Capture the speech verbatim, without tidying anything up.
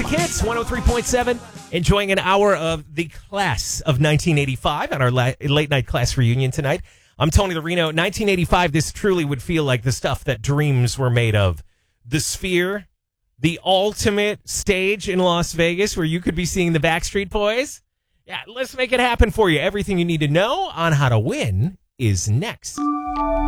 Hits, one oh three point seven. Enjoying an hour of the class of nineteen eighty-five on our la- late night class reunion tonight. I'm Tony the Reno. nineteen eighty-five, this truly would feel like the stuff that dreams were made of. The Sphere, the ultimate stage in Las Vegas where you could be seeing the Backstreet Boys. Yeah, let's make it happen for you. Everything you need to know on how to win is next.